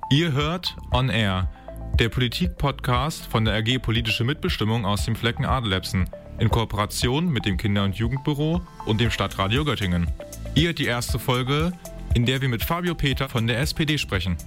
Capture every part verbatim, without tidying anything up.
Ihr hört On Air, der Politik-Podcast von der A G Politische Mitbestimmung aus dem Flecken Adelepsen in Kooperation mit dem Kinder- und Jugendbüro und dem Stadtradio Göttingen. Hier die erste Folge, in der wir mit Fabio Peter von der S P D sprechen.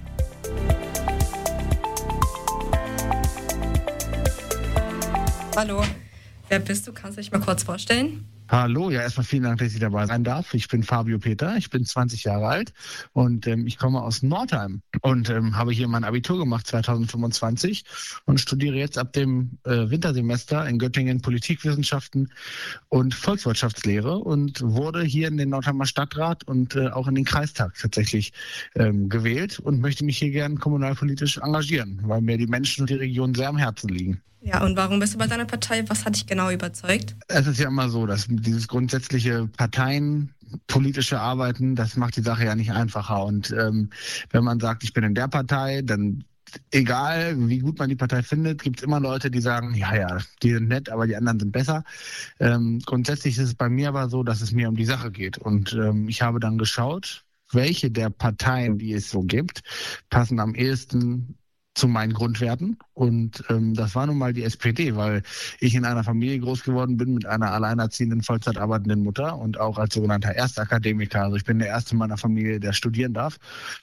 Hallo, wer bist du? Kannst du dich mal kurz vorstellen? Hallo, ja, erstmal vielen Dank, dass ich dabei sein darf. Ich bin Fabio Peter, ich bin zwanzig Jahre alt und ähm, ich komme aus Nordheim und ähm, habe hier mein Abitur gemacht zwanzig fünfundzwanzig und studiere jetzt ab dem äh, Wintersemester in Göttingen Politikwissenschaften und Volkswirtschaftslehre und wurde hier in den Nordheimer Stadtrat und äh, auch in den Kreistag tatsächlich ähm, gewählt und möchte mich hier gern kommunalpolitisch engagieren, weil mir die Menschen und die Region sehr am Herzen liegen. Ja, und warum bist du bei deiner Partei? Was hat dich genau überzeugt? Es ist ja immer so, dass dieses grundsätzliche parteienpolitische Arbeiten, das macht die Sache ja nicht einfacher. Und ähm, wenn man sagt, ich bin in der Partei, dann egal wie gut man die Partei findet, gibt es immer Leute, die sagen, ja, ja, die sind nett, aber die anderen sind besser. Ähm, grundsätzlich ist es bei mir aber so, dass es mir um die Sache geht. Und ähm, ich habe dann geschaut, welche der Parteien, die es so gibt, passen am ehesten zu meinen Grundwerten und ähm, das war nun mal die S P D, weil ich in einer Familie groß geworden bin mit einer alleinerziehenden, Vollzeit arbeitenden Mutter und auch als sogenannter Erstakademiker. Also ich bin der Erste in meiner Familie, der studieren darf.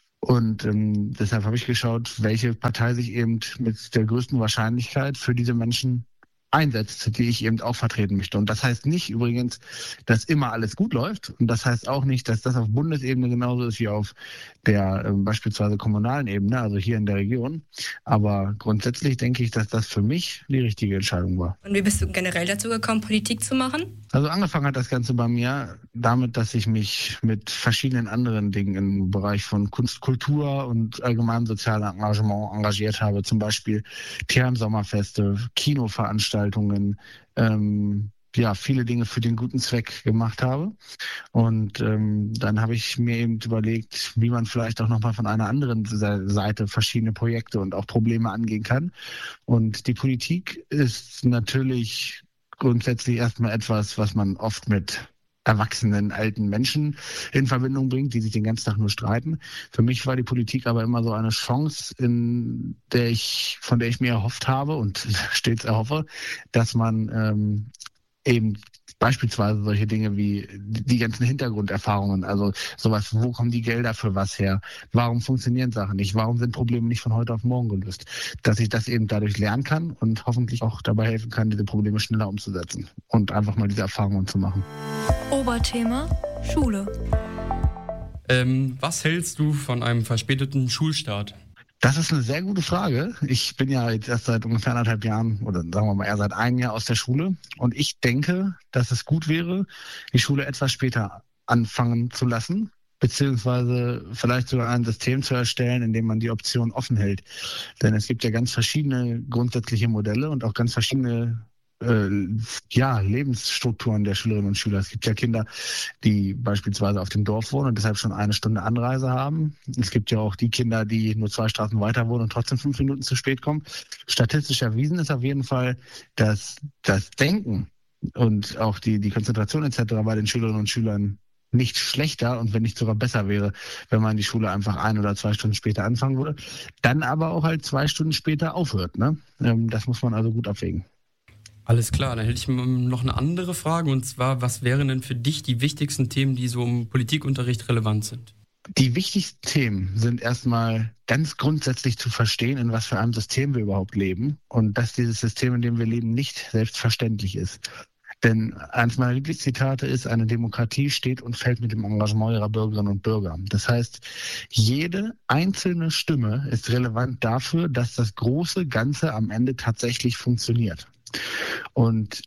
Und ähm, deshalb habe ich geschaut, welche Partei sich eben mit der größten Wahrscheinlichkeit für diese Menschen einsetzt, die ich eben auch vertreten möchte. Und das heißt nicht übrigens, dass immer alles gut läuft. Und das heißt auch nicht, dass das auf Bundesebene genauso ist wie auf der äh, beispielsweise kommunalen Ebene, also hier in der Region. Aber grundsätzlich denke ich, dass das für mich die richtige Entscheidung war. Und wie bist du generell dazu gekommen, Politik zu machen? Also angefangen hat das Ganze bei mir damit, dass ich mich mit verschiedenen anderen Dingen im Bereich von Kunst, Kultur und allgemeinem sozialem Engagement engagiert habe. Zum Beispiel Tierheim-Sommerfeste, Kinoveranstaltungen, ähm, ja, viele Dinge für den guten Zweck gemacht habe. Und ähm, dann habe ich mir eben überlegt, wie man vielleicht auch nochmal von einer anderen Seite verschiedene Projekte und auch Probleme angehen kann. Und die Politik ist natürlich grundsätzlich erstmal etwas, was man oft mit erwachsenen, alten Menschen in Verbindung bringt, die sich den ganzen Tag nur streiten. Für mich war die Politik aber immer so eine Chance, in der ich, von der ich mir erhofft habe und stets erhoffe, dass man ähm, eben beispielsweise solche Dinge wie die ganzen Hintergrunderfahrungen, also sowas, wo kommen die Gelder für was her? Warum funktionieren Sachen nicht? Warum sind Probleme nicht von heute auf morgen gelöst? Dass ich das eben dadurch lernen kann und hoffentlich auch dabei helfen kann, diese Probleme schneller umzusetzen und einfach mal diese Erfahrungen zu machen. Oberthema Schule. Ähm, was hältst du von einem verspäteten Schulstart? Das ist eine sehr gute Frage. Ich bin ja jetzt erst seit ungefähr anderthalb Jahren oder sagen wir mal eher seit einem Jahr aus der Schule und ich denke, dass es gut wäre, die Schule etwas später anfangen zu lassen, beziehungsweise vielleicht sogar ein System zu erstellen, in dem man die Option offen hält. Denn es gibt ja ganz verschiedene grundsätzliche Modelle und auch ganz verschiedene Äh, ja, Lebensstrukturen der Schülerinnen und Schüler. Es gibt ja Kinder, die beispielsweise auf dem Dorf wohnen und deshalb schon eine Stunde Anreise haben. Es gibt ja auch die Kinder, die nur zwei Straßen weiter wohnen und trotzdem fünf Minuten zu spät kommen. Statistisch erwiesen ist auf jeden Fall, dass das Denken und auch die, die Konzentration et cetera bei den Schülerinnen und Schülern nicht schlechter und wenn nicht sogar besser wäre, wenn man die Schule einfach ein oder zwei Stunden später anfangen würde. Dann aber auch halt zwei Stunden später aufhört. Ne? Ähm, das muss man also gut abwägen. Alles klar, dann hätte ich noch eine andere Frage und zwar, was wären denn für dich die wichtigsten Themen, die so im Politikunterricht relevant sind? Die wichtigsten Themen sind erstmal ganz grundsätzlich zu verstehen, in was für einem System wir überhaupt leben und dass dieses System, in dem wir leben, nicht selbstverständlich ist. Denn eines meiner Lieblingszitate ist, eine Demokratie steht und fällt mit dem Engagement ihrer Bürgerinnen und Bürger. Das heißt, jede einzelne Stimme ist relevant dafür, dass das große Ganze am Ende tatsächlich funktioniert. Und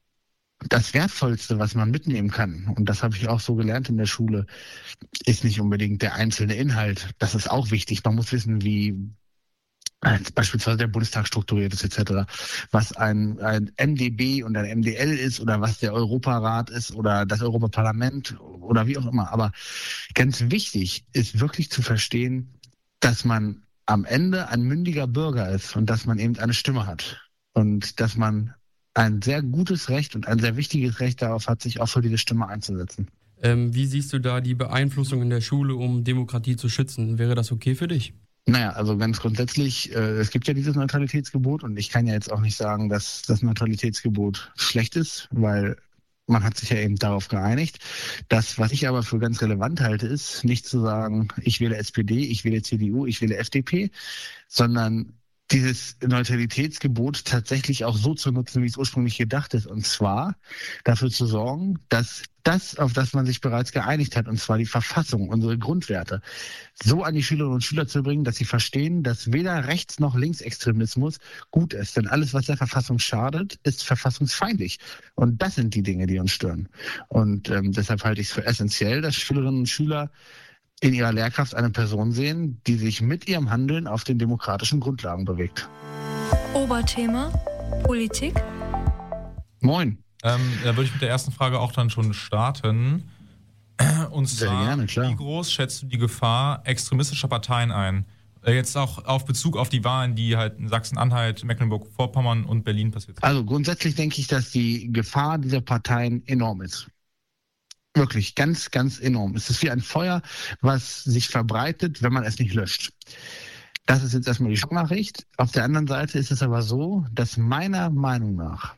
das Wertvollste, was man mitnehmen kann, und das habe ich auch so gelernt in der Schule, ist nicht unbedingt der einzelne Inhalt. Das ist auch wichtig. Man muss wissen, wie beispielsweise der Bundestag strukturiert ist et cetera, was ein, ein M D B und ein M D L ist oder was der Europarat ist oder das Europaparlament oder wie auch immer. Aber ganz wichtig ist wirklich zu verstehen, dass man am Ende ein mündiger Bürger ist und dass man eben eine Stimme hat. Und dass man ein sehr gutes Recht und ein sehr wichtiges Recht darauf hat, sich auch für diese Stimme einzusetzen. Ähm, wie siehst du da die Beeinflussung in der Schule, um Demokratie zu schützen? Wäre das okay für dich? Naja, also ganz grundsätzlich, äh, es gibt ja dieses Neutralitätsgebot und ich kann ja jetzt auch nicht sagen, dass das Neutralitätsgebot schlecht ist, weil man hat sich ja eben darauf geeinigt. Das, was ich aber für ganz relevant halte, ist nicht zu sagen, ich wähle S P D, ich wähle C D U, ich wähle F D P, sondern dieses Neutralitätsgebot tatsächlich auch so zu nutzen, wie es ursprünglich gedacht ist. Und zwar dafür zu sorgen, dass das, auf das man sich bereits geeinigt hat, und zwar die Verfassung, unsere Grundwerte, so an die Schülerinnen und Schüler zu bringen, dass sie verstehen, dass weder Rechts- noch Linksextremismus gut ist. Denn alles, was der Verfassung schadet, ist verfassungsfeindlich. Und das sind die Dinge, die uns stören. Und ähm, deshalb halte ich es für essentiell, dass Schülerinnen und Schüler in ihrer Lehrkraft eine Person sehen, die sich mit ihrem Handeln auf den demokratischen Grundlagen bewegt. Oberthema Politik. Moin. Ähm, da würde ich mit der ersten Frage auch dann schon starten. Und Sehr zwar, gerne, klar. Wie groß schätzt du die Gefahr extremistischer Parteien ein? Äh, Jetzt auch auf Bezug auf die Wahlen, die halt in Sachsen-Anhalt, Mecklenburg-Vorpommern und Berlin passiert sind. Also grundsätzlich denke ich, dass die Gefahr dieser Parteien enorm ist. Wirklich, ganz, ganz enorm. Es ist wie ein Feuer, was sich verbreitet, wenn man es nicht löscht. Das ist jetzt erstmal die Schocknachricht. Auf der anderen Seite ist es aber so, dass meiner Meinung nach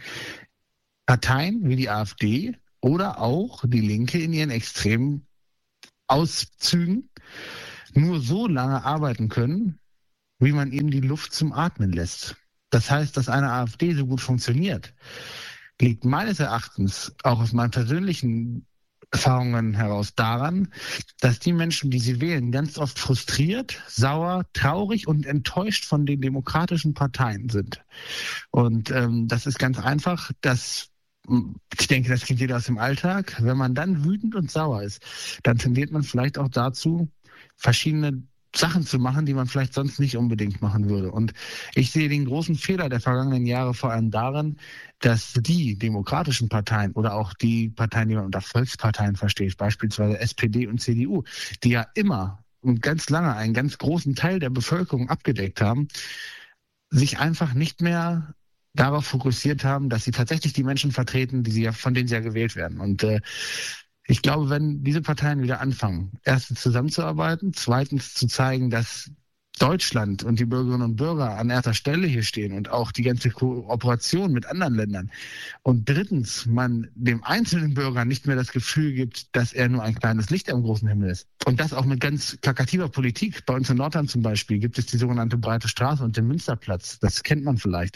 Parteien wie die AfD oder auch die Linke in ihren extremen Auszügen nur so lange arbeiten können, wie man ihnen die Luft zum Atmen lässt. Das heißt, dass eine AfD so gut funktioniert, liegt meines Erachtens auch aus meinen persönlichen Erfahrungen heraus daran, dass die Menschen, die sie wählen, ganz oft frustriert, sauer, traurig und enttäuscht von den demokratischen Parteien sind. Und ähm, das ist ganz einfach, dass ich denke, das kennt jeder aus dem Alltag. Wenn man dann wütend und sauer ist, dann tendiert man vielleicht auch dazu, verschiedene Sachen zu machen, die man vielleicht sonst nicht unbedingt machen würde. Und ich sehe den großen Fehler der vergangenen Jahre vor allem darin, dass die demokratischen Parteien oder auch die Parteien, die man unter Volksparteien versteht, beispielsweise S P D und C D U, die ja immer und ganz lange einen ganz großen Teil der Bevölkerung abgedeckt haben, sich einfach nicht mehr darauf fokussiert haben, dass sie tatsächlich die Menschen vertreten, die sie ja, von denen sie ja gewählt werden. Und äh, ich glaube, wenn diese Parteien wieder anfangen, erstens zusammenzuarbeiten, zweitens zu zeigen, dass Deutschland und die Bürgerinnen und Bürger an erster Stelle hier stehen und auch die ganze Kooperation mit anderen Ländern. Und drittens, man dem einzelnen Bürger nicht mehr das Gefühl gibt, dass er nur ein kleines Licht am großen Himmel ist. Und das auch mit ganz plakativer Politik. Bei uns in Nordrhein zum Beispiel gibt es die sogenannte Breite Straße und den Münsterplatz. Das kennt man vielleicht.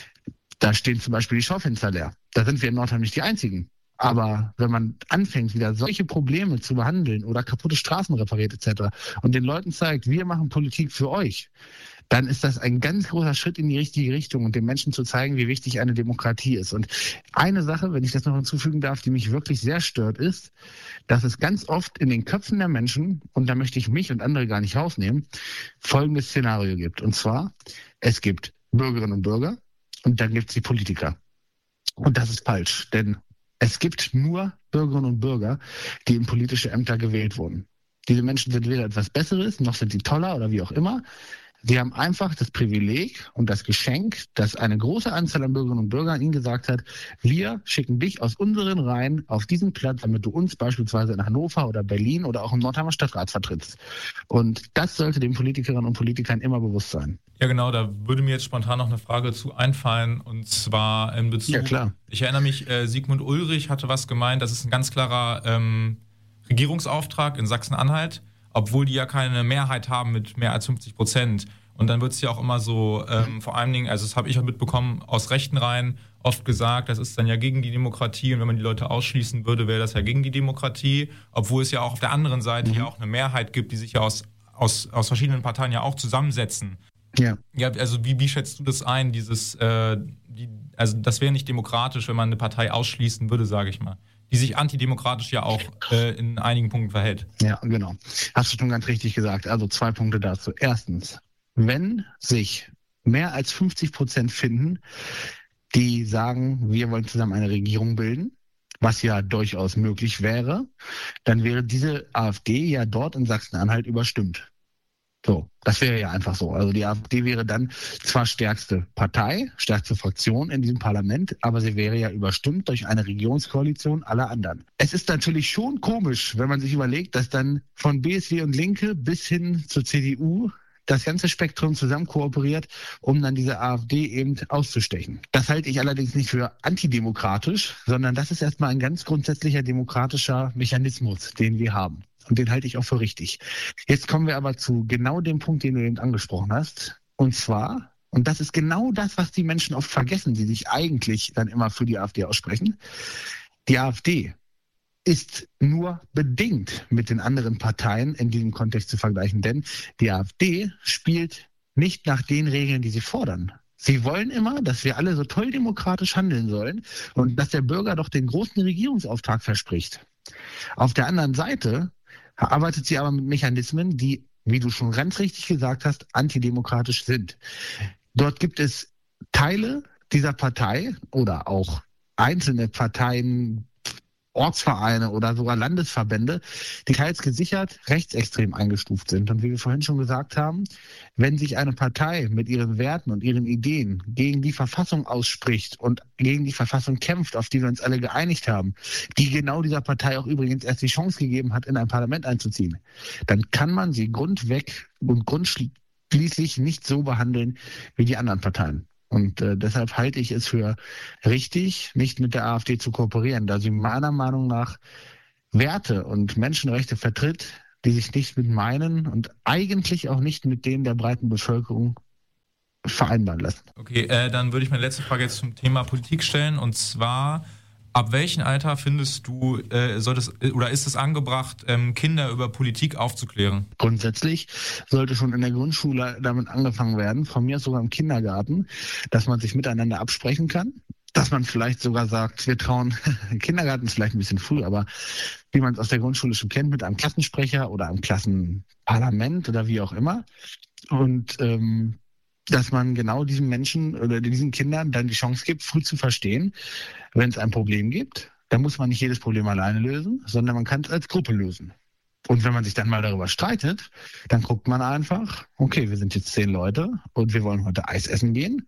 Da stehen zum Beispiel die Schaufenster leer. Da sind wir in Nordrhein nicht die Einzigen. Aber wenn man anfängt, wieder solche Probleme zu behandeln oder kaputte Straßen repariert et cetera und den Leuten zeigt, wir machen Politik für euch, dann ist das ein ganz großer Schritt in die richtige Richtung und den Menschen zu zeigen, wie wichtig eine Demokratie ist. Und eine Sache, wenn ich das noch hinzufügen darf, die mich wirklich sehr stört, ist, dass es ganz oft in den Köpfen der Menschen, und da möchte ich mich und andere gar nicht rausnehmen, folgendes Szenario gibt. Und zwar, es gibt Bürgerinnen und Bürger und dann gibt es die Politiker. Und das ist falsch, denn es gibt nur Bürgerinnen und Bürger, die in politische Ämter gewählt wurden. Diese Menschen sind weder etwas Besseres, noch sind sie toller oder wie auch immer. Sie haben einfach das Privileg und das Geschenk, dass eine große Anzahl an Bürgerinnen und Bürgern ihnen gesagt hat, wir schicken dich aus unseren Reihen auf diesen Platz, damit du uns beispielsweise in Hannover oder Berlin oder auch im Nordheimer Stadtrat vertrittst. Und das sollte den Politikerinnen und Politikern immer bewusst sein. Ja genau, da würde mir jetzt spontan noch eine Frage zu einfallen, und zwar in Bezug... Ja, klar. Ich erinnere mich, äh, Sigmund Ulrich hatte was gemeint, das ist ein ganz klarer ähm, Regierungsauftrag in Sachsen-Anhalt, obwohl die ja keine Mehrheit haben mit mehr als fünfzig Prozent. Und dann wird es ja auch immer so, ähm, vor allen Dingen, also das habe ich auch mitbekommen, aus rechten Reihen oft gesagt, das ist dann ja gegen die Demokratie, und wenn man die Leute ausschließen würde, wäre das ja gegen die Demokratie, obwohl es ja auch auf der anderen Seite mhm. ja auch eine Mehrheit gibt, die sich ja aus, aus, aus verschiedenen Parteien ja auch zusammensetzen. Ja. Ja, also wie, wie schätzt du das ein, dieses, äh, die, also das wäre nicht demokratisch, wenn man eine Partei ausschließen würde, sage ich mal, die sich antidemokratisch ja auch äh, in einigen Punkten verhält. Ja, genau. Hast du schon ganz richtig gesagt. Also zwei Punkte dazu. Erstens, wenn sich mehr als fünfzig Prozent finden, die sagen, wir wollen zusammen eine Regierung bilden, was ja durchaus möglich wäre, dann wäre diese AfD ja dort in Sachsen-Anhalt überstimmt. So, das wäre ja einfach so. Also die AfD wäre dann zwar stärkste Partei, stärkste Fraktion in diesem Parlament, aber sie wäre ja überstimmt durch eine Regierungskoalition aller anderen. Es ist natürlich schon komisch, wenn man sich überlegt, dass dann von B S W und Linke bis hin zur C D U das ganze Spektrum zusammen kooperiert, um dann diese AfD eben auszustechen. Das halte ich allerdings nicht für antidemokratisch, sondern das ist erstmal ein ganz grundsätzlicher demokratischer Mechanismus, den wir haben. Und den halte ich auch für richtig. Jetzt kommen wir aber zu genau dem Punkt, den du eben angesprochen hast. Und zwar, und das ist genau das, was die Menschen oft vergessen, die sich eigentlich dann immer für die AfD aussprechen, die AfD ist nur bedingt mit den anderen Parteien in diesem Kontext zu vergleichen. Denn die AfD spielt nicht nach den Regeln, die sie fordern. Sie wollen immer, dass wir alle so toll demokratisch handeln sollen und dass der Bürger doch den großen Regierungsauftrag verspricht. Auf der anderen Seite arbeitet sie aber mit Mechanismen, die, wie du schon ganz richtig gesagt hast, antidemokratisch sind. Dort gibt es Teile dieser Partei oder auch einzelne Parteien, Ortsvereine oder sogar Landesverbände, die teils gesichert rechtsextrem eingestuft sind. Und wie wir vorhin schon gesagt haben, wenn sich eine Partei mit ihren Werten und ihren Ideen gegen die Verfassung ausspricht und gegen die Verfassung kämpft, auf die wir uns alle geeinigt haben, die genau dieser Partei auch übrigens erst die Chance gegeben hat, in ein Parlament einzuziehen, dann kann man sie grundweg und grundschließlich nicht so behandeln wie die anderen Parteien. Und äh, deshalb halte ich es für richtig, nicht mit der AfD zu kooperieren, da sie meiner Meinung nach Werte und Menschenrechte vertritt, die sich nicht mit meinen und eigentlich auch nicht mit denen der breiten Bevölkerung vereinbaren lassen. Okay, äh, dann würde ich meine letzte Frage jetzt zum Thema Politik stellen. Und zwar, ab welchem Alter findest du, äh, soll das, oder ist es angebracht, ähm, Kinder über Politik aufzuklären? Grundsätzlich sollte schon in der Grundschule damit angefangen werden, von mir aus sogar im Kindergarten, dass man sich miteinander absprechen kann, dass man vielleicht sogar sagt, wir trauen, Kindergarten ist vielleicht ein bisschen früh, aber wie man es aus der Grundschule schon kennt, mit einem Klassensprecher oder einem Klassenparlament oder wie auch immer. Und ähm, dass man genau diesen Menschen oder diesen Kindern dann die Chance gibt, früh zu verstehen, wenn es ein Problem gibt, dann muss man nicht jedes Problem alleine lösen, sondern man kann es als Gruppe lösen. Und wenn man sich dann mal darüber streitet, dann guckt man einfach, okay, wir sind jetzt zehn Leute und wir wollen heute Eis essen gehen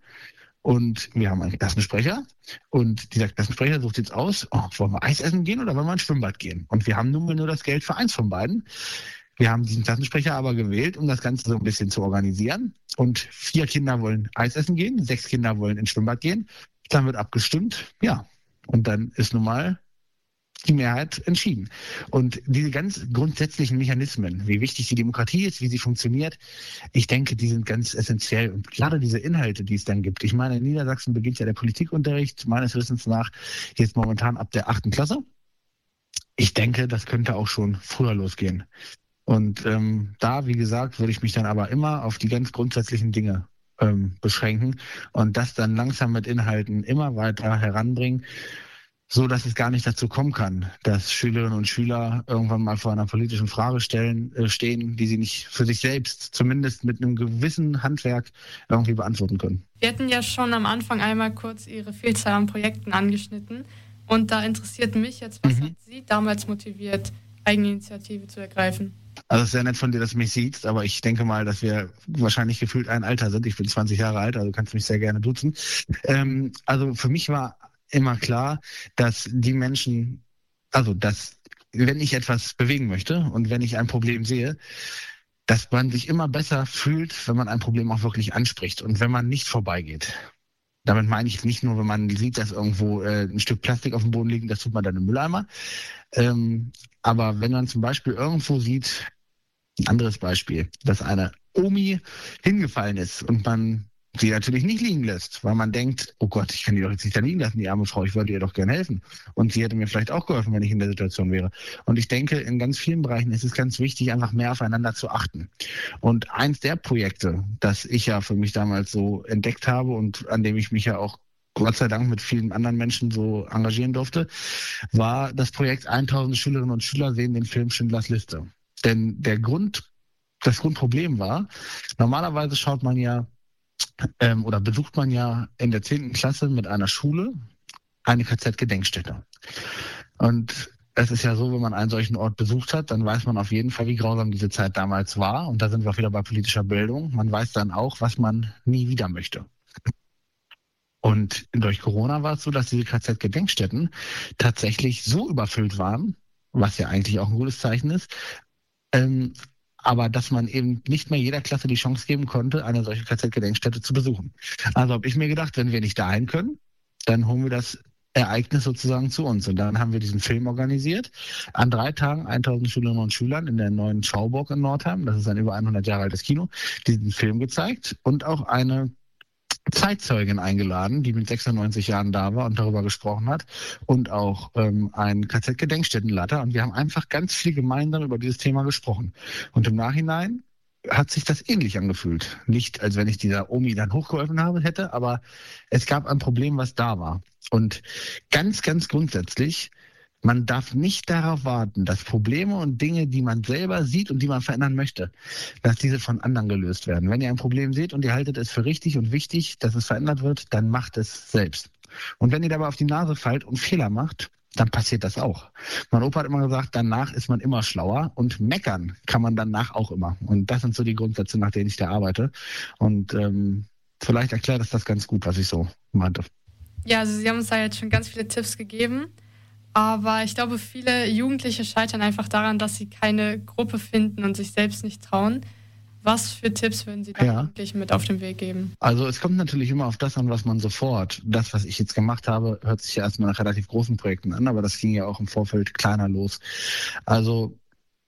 und wir haben einen Klassensprecher und dieser Klassensprecher sucht jetzt aus, oh, wollen wir Eis essen gehen oder wollen wir ins Schwimmbad gehen? Und wir haben nun mal nur das Geld für eins von beiden. Wir haben diesen Klassensprecher aber gewählt, um das Ganze so ein bisschen zu organisieren. Und vier Kinder wollen Eis essen gehen, sechs Kinder wollen ins Schwimmbad gehen. Dann wird abgestimmt, ja. Und dann ist nun mal die Mehrheit entschieden. Und diese ganz grundsätzlichen Mechanismen, wie wichtig die Demokratie ist, wie sie funktioniert, ich denke, die sind ganz essentiell. Und gerade diese Inhalte, die es dann gibt. Ich meine, in Niedersachsen beginnt ja der Politikunterricht, meines Wissens nach jetzt momentan ab der achten Klasse. Ich denke, das könnte auch schon früher losgehen. Und ähm, da, wie gesagt, würde ich mich dann aber immer auf die ganz grundsätzlichen Dinge ähm, beschränken und das dann langsam mit Inhalten immer weiter heranbringen, so dass es gar nicht dazu kommen kann, dass Schülerinnen und Schüler irgendwann mal vor einer politischen Frage stellen, äh, stehen, die sie nicht für sich selbst, zumindest mit einem gewissen Handwerk, irgendwie beantworten können. Wir hatten ja schon am Anfang einmal kurz Ihre Vielzahl an Projekten angeschnitten und da interessiert mich jetzt, was mhm. hat Sie damals motiviert, Eigeninitiative zu ergreifen? Also es ist sehr nett von dir, dass du mich siehst, aber ich denke mal, dass wir wahrscheinlich gefühlt ein Alter sind. Ich bin zwanzig Jahre alt, also kannst du mich sehr gerne duzen. Ähm, also für mich war immer klar, dass die Menschen, also dass, wenn ich etwas bewegen möchte und wenn ich ein Problem sehe, dass man sich immer besser fühlt, wenn man ein Problem auch wirklich anspricht und wenn man nicht vorbeigeht. Damit meine ich nicht nur, wenn man sieht, dass irgendwo äh, ein Stück Plastik auf dem Boden liegt, das tut man dann im Mülleimer. Ähm, aber wenn man zum Beispiel irgendwo sieht, ein anderes Beispiel, dass eine Omi hingefallen ist und man sie natürlich nicht liegen lässt, weil man denkt, oh Gott, ich kann die doch jetzt nicht da liegen lassen, die arme Frau, ich wollte ihr doch gerne helfen. Und sie hätte mir vielleicht auch geholfen, wenn ich in der Situation wäre. Und ich denke, in ganz vielen Bereichen ist es ganz wichtig, einfach mehr aufeinander zu achten. Und eins der Projekte, das ich ja für mich damals so entdeckt habe und an dem ich mich ja auch Gott sei Dank mit vielen anderen Menschen so engagieren durfte, war das Projekt tausend Schülerinnen und Schüler sehen den Film Schindlers Liste. Denn der Grund, das Grundproblem war, normalerweise schaut man ja ähm, oder besucht man ja in der zehnten Klasse mit einer Schule eine K Z-Gedenkstätte. Und es ist ja so, wenn man einen solchen Ort besucht hat, dann weiß man auf jeden Fall, wie grausam diese Zeit damals war. Und da sind wir auch wieder bei politischer Bildung. Man weiß dann auch, was man nie wieder möchte. Und durch Corona war es so, dass diese K Z-Gedenkstätten tatsächlich so überfüllt waren, was ja eigentlich auch ein gutes Zeichen ist, ähm, aber dass man eben nicht mehr jeder Klasse die Chance geben konnte, eine solche K Z-Gedenkstätte zu besuchen. Also habe ich mir gedacht, wenn wir nicht dahin können, dann holen wir das Ereignis sozusagen zu uns. Und dann haben wir diesen Film organisiert. An drei Tagen tausend Schülerinnen und Schülern in der neuen Schauburg in Nordheim, das ist ein über hundert Jahre altes Kino, diesen Film gezeigt und auch eine Zeitzeugin eingeladen, die mit sechsundneunzig Jahren da war und darüber gesprochen hat, und auch ähm, ein K Z-Gedenkstättenleiter. Und wir haben einfach ganz viel gemeinsam über dieses Thema gesprochen. Und im Nachhinein hat sich das ähnlich angefühlt. Nicht, als wenn ich dieser Omi dann hochgeholfen habe, hätte, aber es gab ein Problem, was da war. Und ganz, ganz grundsätzlich, man darf nicht darauf warten, dass Probleme und Dinge, die man selber sieht und die man verändern möchte, dass diese von anderen gelöst werden. Wenn ihr ein Problem seht und ihr haltet es für richtig und wichtig, dass es verändert wird, dann macht es selbst. Und wenn ihr dabei auf die Nase fallt und Fehler macht, dann passiert das auch. Mein Opa hat immer gesagt, danach ist man immer schlauer, und meckern kann man danach auch immer. Und das sind so die Grundsätze, nach denen ich da arbeite. Und ähm, vielleicht erklärt das das ganz gut, was ich so meinte. Ja, also Sie haben uns da jetzt schon ganz viele Tipps gegeben. Aber ich glaube, viele Jugendliche scheitern einfach daran, dass sie keine Gruppe finden und sich selbst nicht trauen. Was für Tipps würden Sie da ja. Jugendlichen mit auf den Weg geben? Also es kommt natürlich immer auf das an, was man sofort, das, was ich jetzt gemacht habe, hört sich ja erstmal nach relativ großen Projekten an, aber das ging ja auch im Vorfeld kleiner los. Also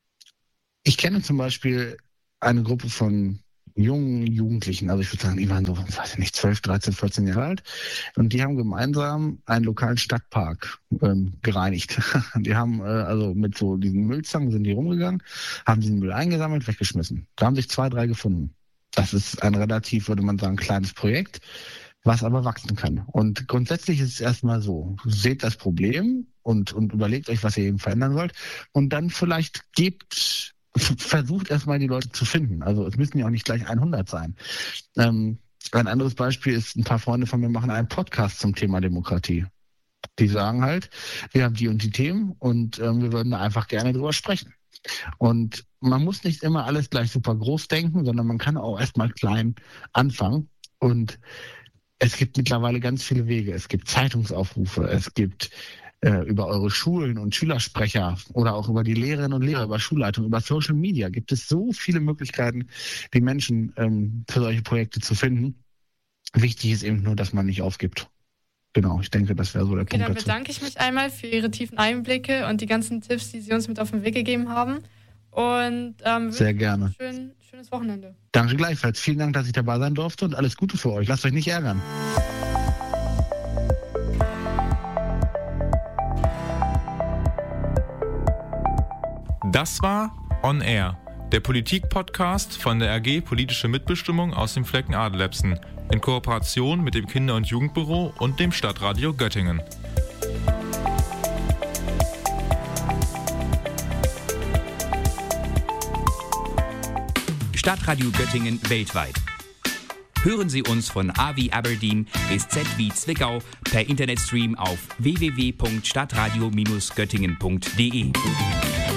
ich kenne zum Beispiel eine Gruppe von jungen Jugendlichen, also ich würde sagen, die waren so, weiß ich nicht, zwölf, dreizehn, vierzehn Jahre alt, und die haben gemeinsam einen lokalen Stadtpark ähm, gereinigt. Die haben äh, also mit so diesen Müllzangen sind die rumgegangen, haben diesen Müll eingesammelt, weggeschmissen. Da haben sich zwei, drei gefunden. Das ist ein relativ, würde man sagen, kleines Projekt, was aber wachsen kann. Und grundsätzlich ist es erstmal so, seht das Problem und, und überlegt euch, was ihr eben verändern wollt, und dann vielleicht gebt versucht erstmal die Leute zu finden. Also es müssen ja auch nicht gleich hundert sein. Ähm, ein anderes Beispiel ist, ein paar Freunde von mir machen einen Podcast zum Thema Demokratie. Die sagen halt, wir haben die und die Themen und ähm, wir würden da einfach gerne drüber sprechen. Und man muss nicht immer alles gleich super groß denken, sondern man kann auch erstmal klein anfangen. Und es gibt mittlerweile ganz viele Wege. Es gibt Zeitungsaufrufe, es gibt über eure Schulen und Schülersprecher oder auch über die Lehrerinnen und Lehrer, über Schulleitung, über Social Media gibt es so viele Möglichkeiten, die Menschen ähm, für solche Projekte zu finden. Wichtig ist eben nur, dass man nicht aufgibt. Genau, ich denke, das wäre so der okay, Punkt dann dazu. bedanke ich mich einmal für Ihre tiefen Einblicke und die ganzen Tipps, die Sie uns mit auf den Weg gegeben haben. Und ähm, sehr gerne. Ein schön, schönes Wochenende. Danke gleichfalls. Vielen Dank, dass ich dabei sein durfte, und alles Gute für euch. Lasst euch nicht ärgern. Das war On Air, der Politik-Podcast von der R G Politische Mitbestimmung aus dem Flecken Adelebsen in Kooperation mit dem Kinder- und Jugendbüro und dem Stadtradio Göttingen. Stadtradio Göttingen weltweit. Hören Sie uns von A wie Aberdeen bis Z wie Zwickau per Internetstream auf w w w punkt stadtradio Bindestrich göttingen punkt d e.